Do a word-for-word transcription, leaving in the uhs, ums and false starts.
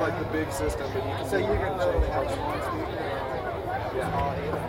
like the big system, but you can So you can literally have change one speaker. Yeah. All eight of them.